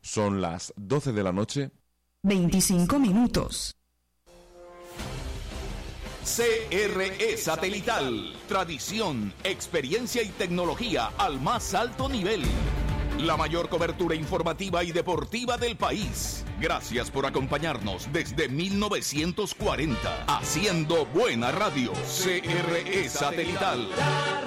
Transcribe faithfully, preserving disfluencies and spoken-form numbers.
Son las doce de la noche. veinticinco minutos. C R E Satelital. Tradición, experiencia y tecnología al más alto nivel. La mayor cobertura informativa y deportiva del país. Gracias por acompañarnos desde mil novecientos cuarenta. Haciendo buena radio. C R E Satelital.